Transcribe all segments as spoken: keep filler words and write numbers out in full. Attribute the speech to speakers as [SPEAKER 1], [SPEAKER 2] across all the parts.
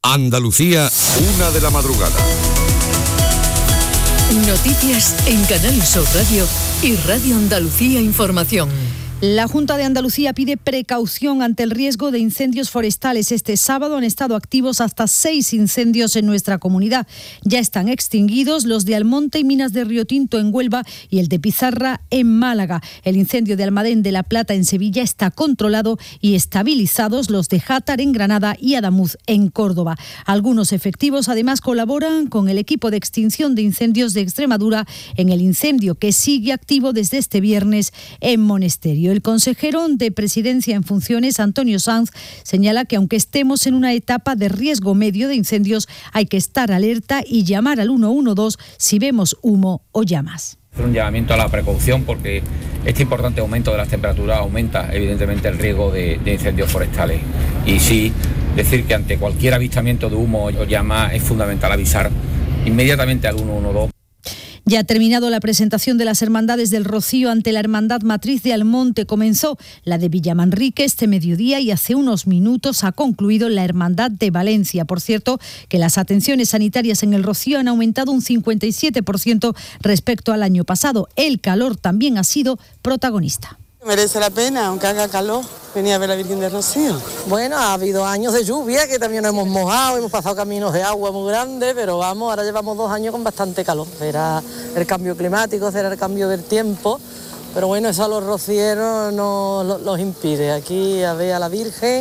[SPEAKER 1] Andalucía, una de la madrugada.
[SPEAKER 2] Noticias en Canal Sur Radio y Radio Andalucía Información.
[SPEAKER 3] La Junta de Andalucía pide precaución ante el riesgo de incendios forestales. Este sábado han estado activos hasta seis incendios en nuestra comunidad. Ya están extinguidos los de Almonte y Minas de Río Tinto en Huelva y el de Pizarra en Málaga. El incendio de Almadén de la Plata en Sevilla está controlado y estabilizados los de Játar en Granada y Adamuz en Córdoba. Algunos efectivos además colaboran con el equipo de extinción de incendios de Extremadura en el incendio que sigue activo desde este viernes en Monesterio. El consejero de Presidencia en funciones, Antonio Sanz, señala que aunque estemos en una etapa de riesgo medio de incendios, hay que estar alerta y llamar al uno uno dos si vemos humo o llamas.
[SPEAKER 4] Un llamamiento a la precaución porque este importante aumento de las temperaturas aumenta evidentemente el riesgo de, de incendios forestales. Y sí, decir que ante cualquier avistamiento de humo o llama es fundamental avisar inmediatamente al uno uno dos.
[SPEAKER 3] Ya ha terminado la presentación de las Hermandades del Rocío ante la Hermandad Matriz de Almonte. Comenzó la de Villamanrique este mediodía y hace unos minutos ha concluido la Hermandad de Valencia. Por cierto, que las atenciones sanitarias en el Rocío han aumentado un cincuenta y siete por ciento respecto al año pasado. El calor también ha sido protagonista.
[SPEAKER 5] Merece la pena, aunque haga calor, venir a ver a la Virgen del Rocío.
[SPEAKER 6] Bueno, ha habido años de lluvia que también nos hemos mojado, hemos pasado caminos de agua muy grandes, pero vamos, ahora llevamos dos años con bastante calor. Será el cambio climático, será el cambio del tiempo, pero bueno, eso a los rocieros no los impide. Aquí a ver a la Virgen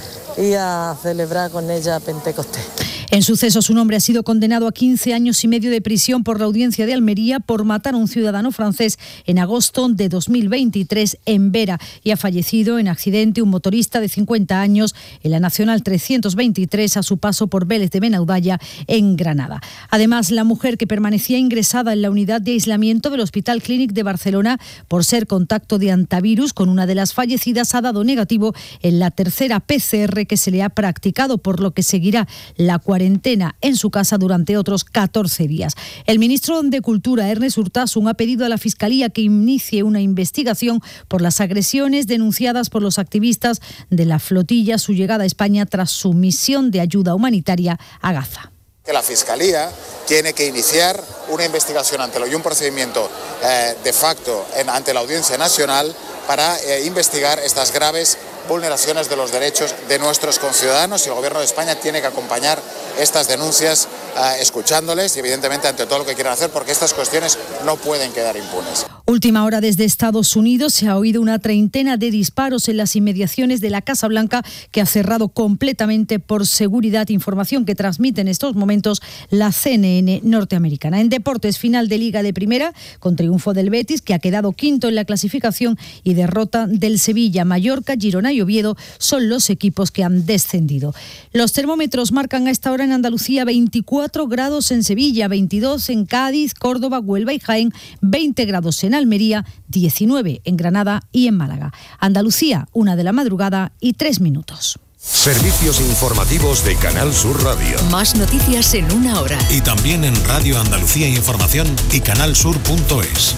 [SPEAKER 6] y a celebrar con ella Pentecostés.
[SPEAKER 3] En sucesos, un hombre ha sido condenado a quince años y medio de prisión por la Audiencia de Almería por matar a un ciudadano francés en agosto de dos mil veintitrés en Vera y ha fallecido en accidente un motorista de cincuenta años en la Nacional trescientos veintitrés a su paso por Vélez de Benaudalla en Granada. Además, la mujer que permanecía ingresada en la unidad de aislamiento del Hospital Clínic de Barcelona por ser contacto de antivirus con una de las fallecidas ha dado negativo en la tercera P C R que se le ha practicado, por lo que seguirá la cuarentena en su casa durante otros catorce días. El ministro de Cultura, Ernest Urtasun, ha pedido a la Fiscalía que inicie una investigación por las agresiones denunciadas por los activistas de la flotilla a su llegada a España tras su misión de ayuda humanitaria a Gaza.
[SPEAKER 7] Que la Fiscalía tiene que iniciar una investigación ante lo y un procedimiento eh, de facto en, ante la Audiencia Nacional para eh, investigar estas graves vulneraciones de los derechos de nuestros conciudadanos, y el Gobierno de España tiene que acompañar estas denuncias eh, escuchándoles y evidentemente ante todo lo que quieran hacer, porque estas cuestiones no pueden quedar impunes.
[SPEAKER 3] Última hora desde Estados Unidos. Se ha oído una treintena de disparos en las inmediaciones de la Casa Blanca, que ha cerrado completamente por seguridad, información que transmite en estos momentos la C N N norteamericana. En deportes, final de Liga de Primera con triunfo del Betis, que ha quedado quinto en la clasificación, y derrota del Sevilla. Mallorca, Girona y Oviedo son los equipos que han descendido. Los termómetros marcan a esta hora en Andalucía veinticuatro grados en Sevilla, veintidós en Cádiz, Córdoba, Huelva y Jaén, veinte grados en Almería, diecinueve en Granada y en Málaga. Andalucía, una de la madrugada y tres minutos.
[SPEAKER 1] Servicios informativos de Canal Sur Radio.
[SPEAKER 2] Más noticias en una hora.
[SPEAKER 8] Y también en Radio Andalucía Información y canalsur punto es.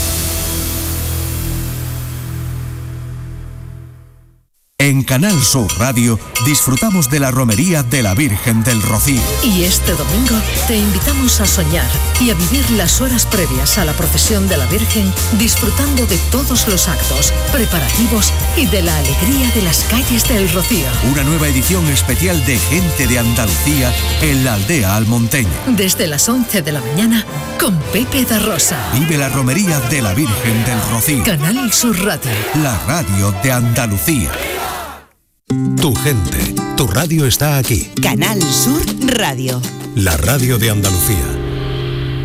[SPEAKER 9] En Canal Sur Radio disfrutamos de la romería de la Virgen del Rocío.
[SPEAKER 2] Y este domingo te invitamos a soñar y a vivir las horas previas a la procesión de la Virgen, disfrutando de todos los actos, preparativos y de la alegría de las calles del Rocío.
[SPEAKER 9] Una nueva edición especial de Gente de Andalucía en la aldea almonteña.
[SPEAKER 2] Desde las once de la mañana con Pepe da Rosa.
[SPEAKER 9] Vive la romería de la Virgen del Rocío.
[SPEAKER 2] Canal Sur Radio.
[SPEAKER 9] La radio de Andalucía.
[SPEAKER 8] Tu gente, tu radio está aquí.
[SPEAKER 10] Canal Sur Radio.
[SPEAKER 8] La radio de Andalucía.